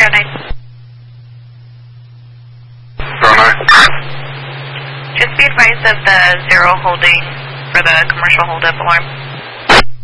09. 09. Just be advised of the zero holding for the commercial holdup alarm.